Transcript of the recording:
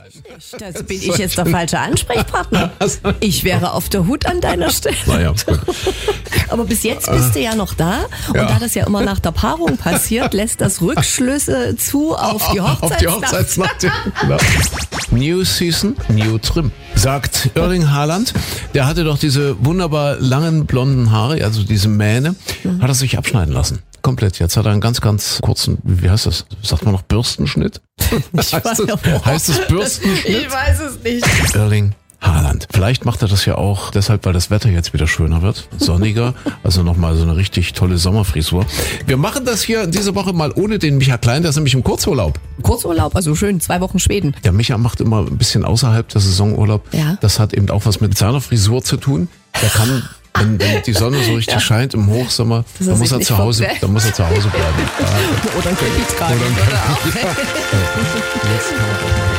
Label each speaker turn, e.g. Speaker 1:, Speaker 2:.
Speaker 1: Das bin ich jetzt der falsche Ansprechpartner. Ich wäre auf der Hut an deiner Stelle.
Speaker 2: Naja, gut.
Speaker 1: Aber bis jetzt bist du ja noch da. Und da das ja immer nach der Paarung passiert, lässt das Rückschlüsse zu auf die Hochzeitsnacht.
Speaker 2: Auf die Hochzeitsnacht. Genau. New Season, New Trim, sagt Erling Haaland. Der hatte doch diese wunderbar langen blonden Haare, also diese Mähne, hat er sich abschneiden lassen. Komplett. Jetzt hat er einen ganz, ganz kurzen, wie heißt das? Sagt man noch Bürstenschnitt? Heißt es Bürstenschnitt?
Speaker 1: Ich weiß es nicht.
Speaker 2: Erling Haaland. Vielleicht macht er das ja auch deshalb, weil das Wetter jetzt wieder schöner wird, sonniger, also nochmal so eine richtig tolle Sommerfrisur. Wir machen das hier diese Woche mal ohne den Micha Klein, der ist nämlich im Kurzurlaub.
Speaker 1: Kurzurlaub, also schön, 2 Wochen Schweden.
Speaker 2: Der Micha macht immer ein bisschen außerhalb der Saisonurlaub.
Speaker 1: Ja.
Speaker 2: Das hat eben auch was mit seiner Frisur zu tun. Der kann, wenn die Sonne so richtig scheint im Hochsommer, dann muss er zu Hause bleiben.
Speaker 1: Oder ein Kreditkarten.
Speaker 2: Jetzt kann man auch mal